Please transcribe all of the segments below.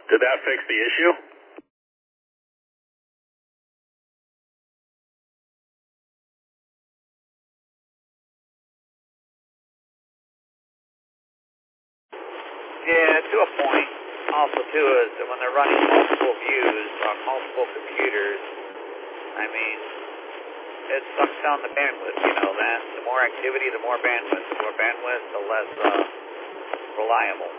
Did that fix the issue? Yeah, to a point. Also, too, is that when they're running multiple views on multiple computers, I mean, it sucks down the bandwidth, you know that. The more activity, the more bandwidth. The more bandwidth, the less reliable.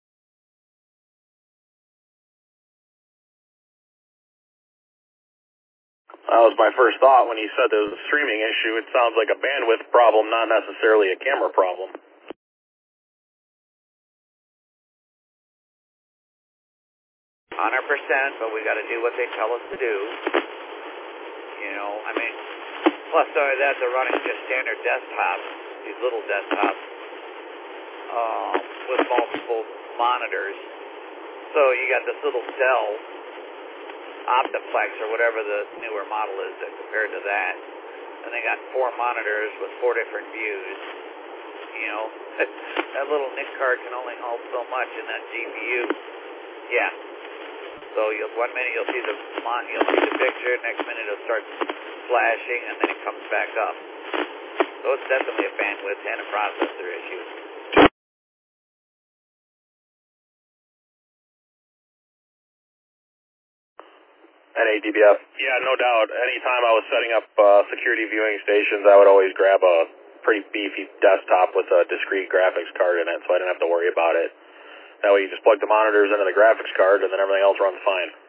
That was my first thought when you said there was a streaming issue. It sounds like a bandwidth problem, not necessarily a camera problem. 100%, but we got to do what they tell us to do. You know, I mean, plus that they're running just standard desktops, these little desktops, with multiple monitors. So you got this little Dell Optiplex or whatever the newer model is that compared to that, and they got 4 monitors with 4 different views. You know, that little NIC card can only hold so much in that GPU. Yeah. So one minute you'll see the picture, next minute it'll start flashing, and then it comes back up. So it's definitely a bandwidth and a processor issue. At ATBF? Yeah, no doubt. Anytime I was setting up security viewing stations, I would always grab a pretty beefy desktop with a discrete graphics card in it, so I didn't have to worry about it. That way you just plug the monitors into the graphics card, and then everything else runs fine.